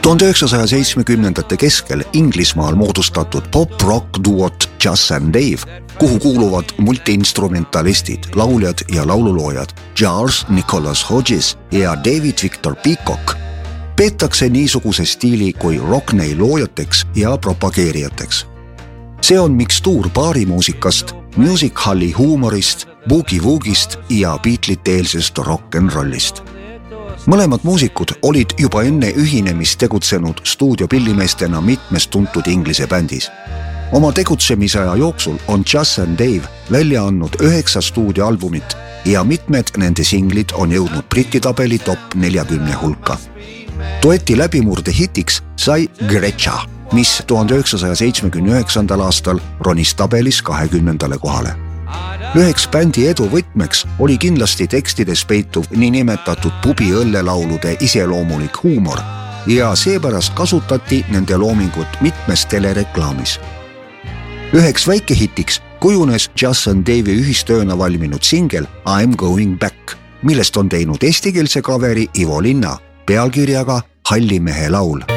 1970ndate keskel Inglismaal moodustatud pop-rock duot Chas and Dave, kuhu kuuluvad multiinstrumentalistid, lauljad ja laululoojad Charles Nicholas Hodges ja David Victor Peacock, peetakse niisuguse stiili kui rockney loojateks ja propageerijateks. See on mikstuur baarimuusikast, music halli huumorist, boogie-woogist ja Beatlesite-eelsest rock'n'rollist. Mõlemad muusikud olid juba enne ühinemist tegutsenud stuudiopillimeestena mitmes tuntud Inglise bändis. Oma tegutsemisaja jooksul on Chas and Dave välja andnud 9 stuudioalbumit ja mitmed nende singlid on jõudnud Brititabeli top 40 hulka. Dueti läbimurde hitiks sai Grecha, mis 1979. aastal ronis tabelis 20. kohale. Üheks bändi edu võtmeks oli kindlasti tekstides peituv niinimetatud pubiõllelaulude iseloomulik huumor ja seepärast kasutati nende loomingut mitmes telereklaamis. Üheks väikehitiks kujunes Chas and Dave'i ühistööna valminud singel I'm Going Back, millest on teinud eestikeelse kaveri Ivo Linna pealkirjaga Halli mehe laul.